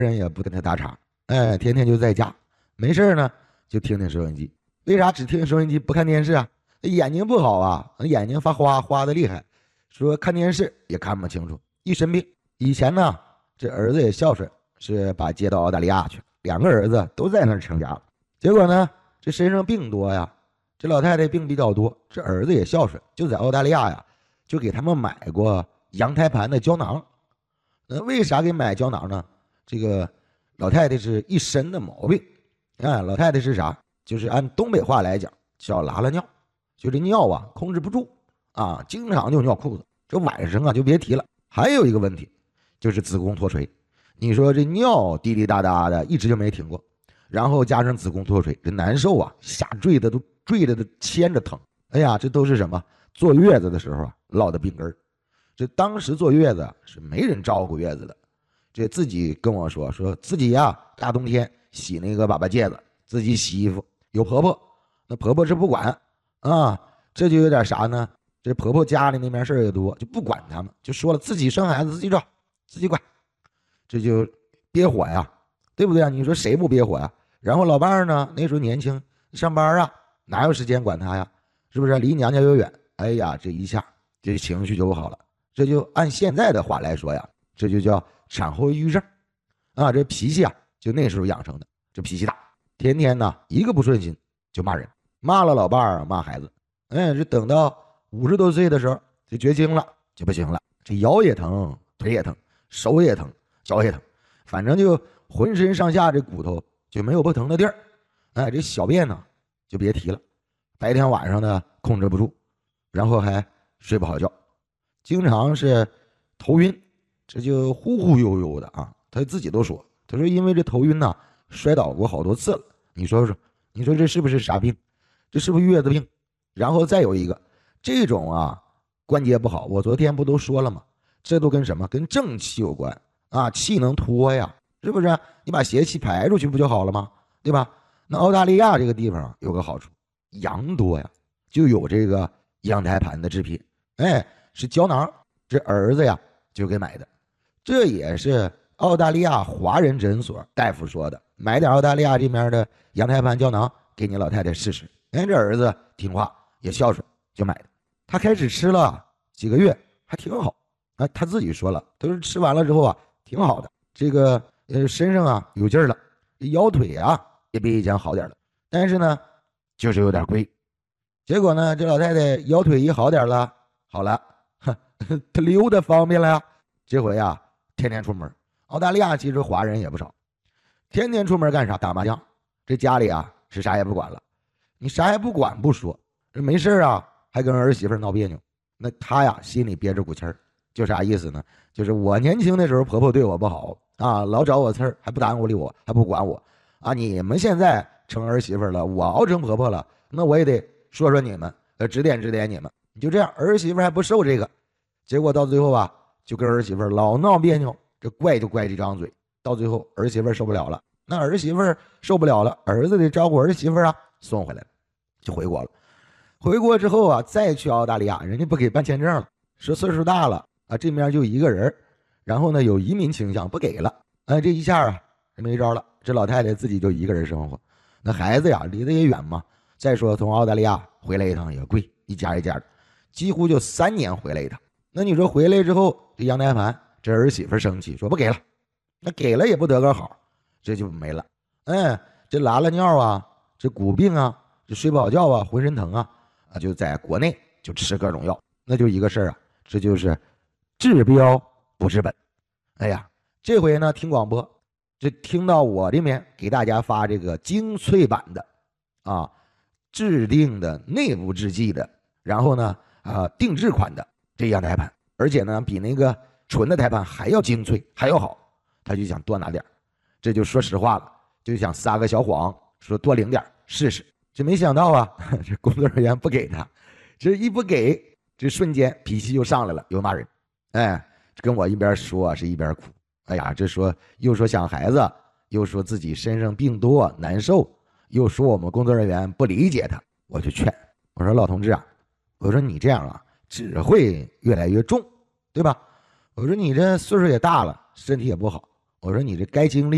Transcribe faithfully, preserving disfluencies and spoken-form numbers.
人也不跟他打岔，哎，天天就在家，没事呢就听听收音机。为啥只听收音机不看电视啊？眼睛不好啊，眼睛发花，花的厉害，说看电视也看不清楚，一身病。以前呢，这儿子也孝顺，是把接到澳大利亚去了，两个儿子都在那儿成家了。结果呢，这身上病多呀，这老太太病比较多，这儿子也孝顺，就在澳大利亚呀，就给他们买过羊胎盘的胶囊。那为啥给买胶囊呢？这个老太太是一身的毛病，啊，老太太是啥？就是按东北话来讲叫拉拉尿，就这尿啊控制不住啊，经常就尿裤子，这晚上啊就别提了。还有一个问题就是子宫脱垂，你说这尿滴滴答答的一直就没停过，然后加上子宫脱垂，这难受啊，下坠的都坠着的牵着疼。哎呀，这都是什么？坐月子的时候啊落的病根。这当时坐月子是没人照顾月子的，这自己跟我说说自己呀、啊，大冬天洗那个粑粑芥子，自己洗衣服。有婆婆，那婆婆是不管啊，这就有点啥呢？这婆婆家里那边事儿也多，就不管他们，就说了自己生孩子自己照，自己管，这就憋火呀，对不对啊？你说谁不憋火呀？然后老伴儿呢，那时候年轻，上班啊，哪有时间管他呀？是不是？离娘家又远，哎呀，这一下这情绪就不好了。这就按现在的话来说呀，这就叫产后抑郁症啊。这脾气啊，就那时候养成的，这脾气大。天天呢，一个不顺心就骂人，骂了老伴儿，骂孩子。哎，这等到五十多岁的时候，就绝经了，就不行了。这腰也疼，腿也疼，手也疼，脚也疼，反正就浑身上下这骨头就没有不疼的地儿。哎，这小便呢就别提了，白天晚上呢控制不住，然后还睡不好觉，经常是头晕，这就忽忽悠悠的啊。他自己都说，他说因为这头晕呢，摔倒过好多次了。你说说，你说这是不是啥病？这是不是月子病？然后再有一个，这种啊关节不好，我昨天不都说了吗？这都跟什么？跟正气有关啊，气能脱呀，是不是？你把邪气排出去不就好了吗？对吧？那澳大利亚这个地方有个好处，羊多呀，就有这个羊胎盘的制品，哎，是胶囊，这儿子呀就给买的，这也是澳大利亚华人诊所大夫说的，买点澳大利亚这边的羊胎盘胶囊给你老太太试试。哎，这儿子听话也孝顺，就买的。他开始吃了几个月还挺好啊，他自己说了，他说吃完了之后啊挺好的，这个呃身上啊有劲儿了，腰腿啊也比以前好点了，但是呢就是有点贵。结果呢这老太太腰腿一好点了，好了，他溜达方便了呀，这回啊天天出门。澳大利亚其实华人也不少，天天出门干啥？打麻将。这家里啊是啥也不管了，你啥也不管不说，这没事啊还跟儿媳妇闹别扭，那他呀心里憋着股气儿，就啥意思呢？就是我年轻的时候婆婆对我不好啊，老找我刺儿，还不耽误理我，还不管我啊。你们现在成儿媳妇了，我熬成婆婆了，那我也得说说你们，呃，指点指点你们。你就这样，儿媳妇还不受这个，结果到最后啊，就跟儿媳妇老闹别扭，这怪就怪这张嘴，到最后儿媳妇受不了了，那儿媳妇受不了了，儿子得照顾儿媳妇啊，送回来了，就回国了。回国之后啊，再去澳大利亚，人家不给办签证了，说岁数大了啊，这边就一个人，然后呢有移民倾向，不给了。哎，这一下啊没招了，这老太太自己就一个人生活，那孩子呀离得也远嘛。再说从澳大利亚回来一趟也贵，一家一家的，几乎就三年回来一趟。那你说回来之后，这羊胎盘，这儿媳妇生气说不给了，那给了也不得个好，这就没了。哎，这拉拉尿啊，这骨病啊，这睡不好觉啊，浑身疼啊。啊，就在国内就吃各种药，那就一个事儿啊，这就是治标不治本。哎呀，这回呢听广播，这听到我这边给大家发这个精粹版的啊，制定的内部制剂的，然后呢啊定制款的这样胎盘，而且呢比那个纯的胎盘还要精粹，还要好，他就想多拿点，这就说实话了，就想撒个小谎，说多领点试试。这没想到啊，这工作人员不给他，这一不给，这瞬间脾气又上来了，又骂人。哎，跟我一边说是一边哭。哎呀，这说又说想孩子，又说自己身上病多难受，又说我们工作人员不理解他。我就劝我说老同志啊，我说你这样啊只会越来越重，对吧？我说你这岁数也大了，身体也不好，我说你这该经历